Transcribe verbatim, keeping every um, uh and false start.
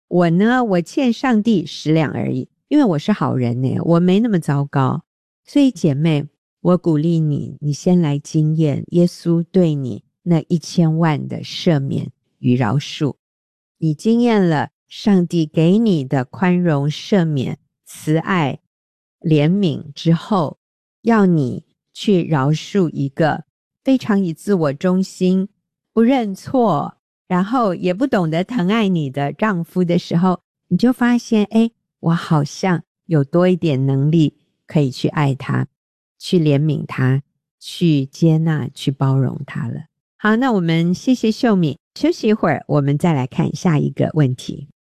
我呢，我欠上帝十两而已，因为我是好人呢，我没那么糟糕。所以姐妹，我鼓励你，你先来经验耶稣对你那一千万的赦免与饶恕。你经验了上帝给你的宽容、赦免、慈爱、怜悯之后，要你去饶恕一个非常以自我中心、不认错，然后也不懂得疼爱你的丈夫的时候，你就发现，诶，我好像有多一点能力可以去爱他，去怜悯他，去接纳，去包容他了。好，那我们谢谢秀敏，休息一会儿，我们再来看下一个问题。